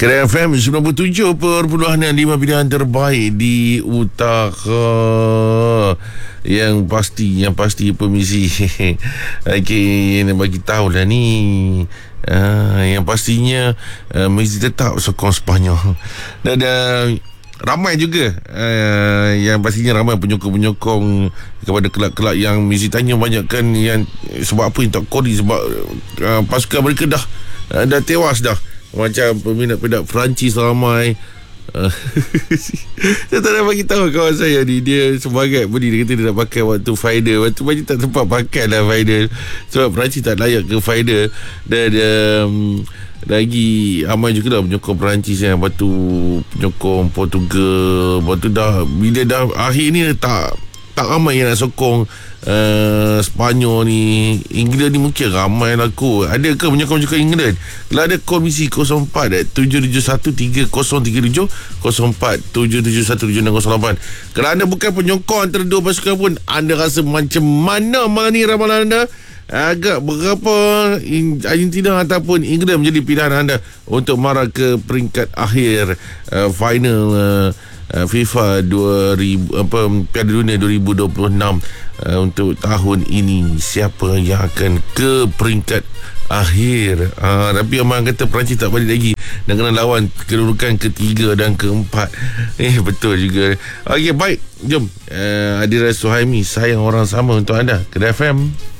Kedai FM 97.5 pilihan terbaik di utara. Yang pasti permisi. Okey, nak bagi tahu lah ni. Yang pastinya mesti tetap sokong Sepanyol. Dan ramai juga yang pastinya ramai penyokong-penyokong kepada kelab-kelab yang mesti tanya banyak kan, yang sebab apa yang tak kodi, sebab pasukan mereka dah tewas dah. Macam peminat-peminat Perancis ramai. Saya tak nak bagi tahu kawan saya ni, dia sebagai beri, dia kata dia nak pakai waktu Finder. Waktu macam tak sempat pakai lah Finder, sebab Perancis tak layak ke Finder. Dan lagi ramai juga lah penyokong Perancis yang lepas tu penyokong Portugal. Lepas tu dah, bila dah akhir ni tak ramai yang nak sokong Sepanyol ni. England ni mungkin ramai lah kot. Ada ke penyokong-penyokong England? Kalau ada, call misi 04-771-3037, 04-771-7608. Kalau anda bukan penyokong antara dua pasukan pun, anda rasa macam mana malam ni ramalan anda? Agak berapa Argentina ataupun England menjadi pilihan anda untuk marah ke peringkat akhir final FIFA Piala Dunia 2026 untuk tahun ini? Siapa yang akan ke peringkat akhir? Tapi Aman kata Perancis tak balik lagi dan kena lawan kedudukan ketiga dan keempat. Betul juga. Okey, baik, jom. Adira Suhaimi, sayang orang sama untuk anda. Kedai FM.